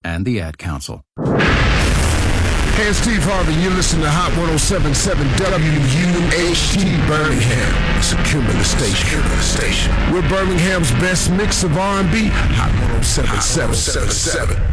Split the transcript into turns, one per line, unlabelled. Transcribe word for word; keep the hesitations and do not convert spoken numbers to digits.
and the Ad Council.
Hey, it's Steve Harvey. You're listening to Hot one oh seven point seven W U H T Birmingham. It's a Cumulus station. Cumulus station. We're Birmingham's best mix of R and B. Hot one oh seven point seven.